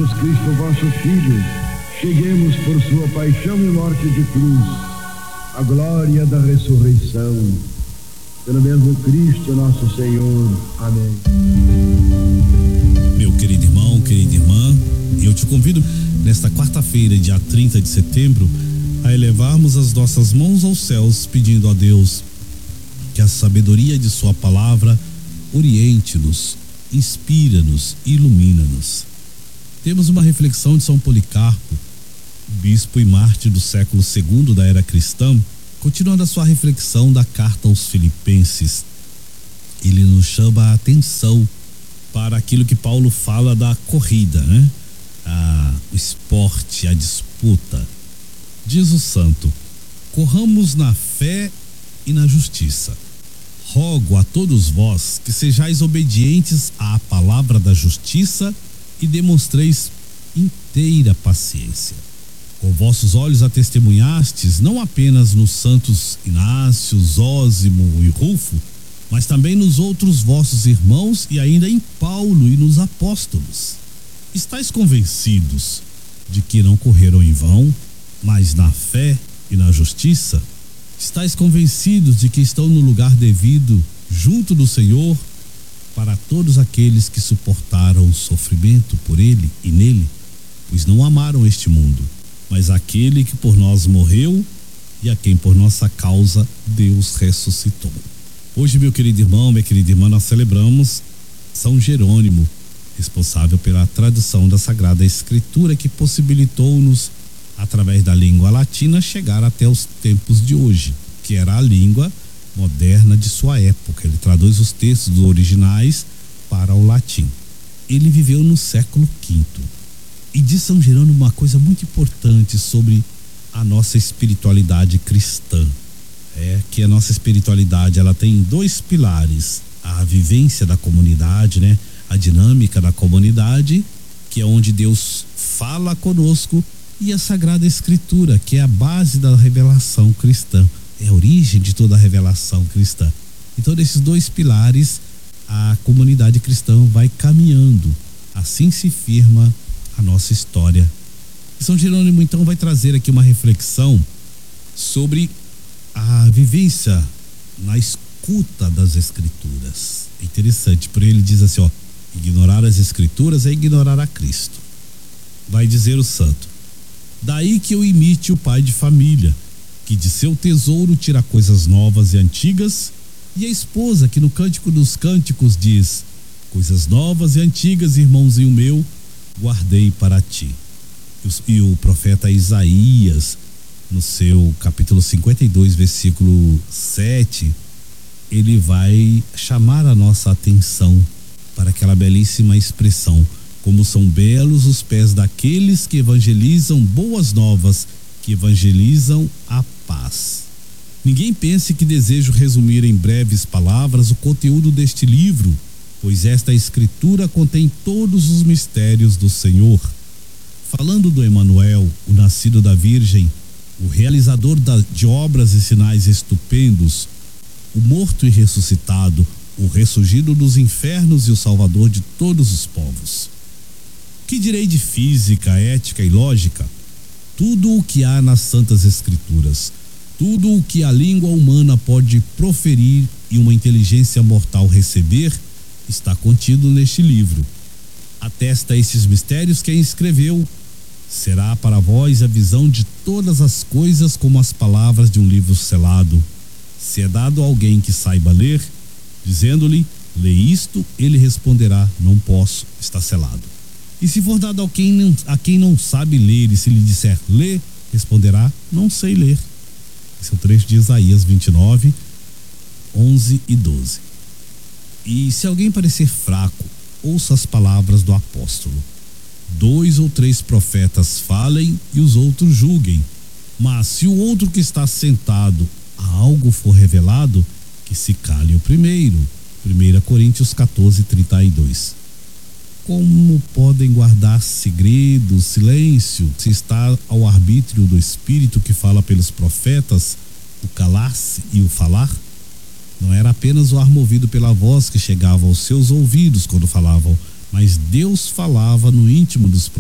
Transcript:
Jesus Cristo, vosso Filho, cheguemos por sua paixão e morte de cruz, a glória da ressurreição. Pelo mesmo Cristo nosso Senhor. Amém. Meu querido irmão, querida irmã, eu te convido nesta quarta-feira, dia 30 de setembro, a elevarmos as nossas mãos aos céus, pedindo a Deus que a sabedoria de sua palavra oriente-nos, inspira-nos, ilumina-nos. Temos uma reflexão de São Policarpo, bispo e mártir do século II da era cristã, continuando a sua reflexão da carta aos Filipenses. Ele nos chama a atenção para aquilo que Paulo fala da corrida, né? O esporte, a disputa. Diz o santo: corramos na fé e na justiça. Rogo a todos vós que sejais obedientes à palavra da justiça e demonstreis inteira paciência. Com vossos olhos a testemunhastes não apenas nos santos Inácio, Zósimo e Rufo, mas também nos outros vossos irmãos e ainda em Paulo e nos apóstolos. Estais convencidos de que não correram em vão, mas na fé e na justiça? Estais convencidos de que estão no lugar devido junto do Senhor para todos aqueles que suportaram o sofrimento por Ele e nele, pois não amaram este mundo, mas aquele que por nós morreu e a quem por nossa causa Deus ressuscitou. Hoje, meu querido irmão, minha querida irmã, nós celebramos São Jerônimo, responsável pela tradução da Sagrada Escritura, que possibilitou-nos, através da língua latina, chegar até os tempos de hoje, que era a língua moderna de sua época. Ele traduz os textos originais para o latim. Ele viveu no século V. E diz São Jerônimo uma coisa muito importante sobre a nossa espiritualidade cristã. É que a nossa espiritualidade, ela tem dois pilares: a vivência da comunidade, né? A dinâmica da comunidade, que é onde Deus fala conosco, e a Sagrada Escritura, que é a base da revelação cristã, é a origem de toda a revelação cristã. Então, desses dois pilares, a comunidade cristã vai caminhando. Assim se firma a nossa história. E São Jerônimo, então, vai trazer aqui uma reflexão sobre a vivência na escuta das Escrituras. É interessante, por ele diz assim, ignorar as Escrituras é ignorar a Cristo. Vai dizer o santo: daí que eu imite o pai de família, que de seu tesouro tira coisas novas e antigas, e a esposa que no Cântico dos Cânticos diz: coisas novas e antigas, irmãozinho meu, guardei para ti. E o profeta Isaías, no seu capítulo 52, versículo 7, ele vai chamar a nossa atenção para aquela belíssima expressão: como são belos os pés daqueles que evangelizam boas novas, que evangelizam a paz. Ninguém pense que desejo resumir em breves palavras o conteúdo deste livro, pois esta escritura contém todos os mistérios do Senhor. Falando do Emanuel, o nascido da Virgem, o realizador de obras e sinais estupendos, o morto e ressuscitado, o ressurgido dos infernos e o salvador de todos os povos. Que direi de física, ética e lógica? Tudo o que há nas Santas Escrituras, tudo o que a língua humana pode proferir e uma inteligência mortal receber, está contido neste livro. Atesta estes mistérios quem escreveu. Será para vós a visão de todas as coisas como as palavras de um livro selado. Se é dado a alguém que saiba ler, dizendo-lhe: lê isto, ele responderá: não posso, está selado. E se for dado a quem não sabe ler, e se lhe disser: lê, responderá: não sei ler. Esse é o trecho de Isaías 29, 11 e 12. E se alguém parecer fraco, ouça as palavras do apóstolo: 2 ou 3 profetas falem e os outros julguem. Mas se o outro que está sentado a algo for revelado, que se cale o primeiro. 1 Coríntios 14, 32. Como podem guardar segredo, silêncio, se está ao arbítrio do Espírito que fala pelos profetas o calar-se e o falar? Não era apenas o ar movido pela voz que chegava aos seus ouvidos quando falavam, mas Deus falava no íntimo dos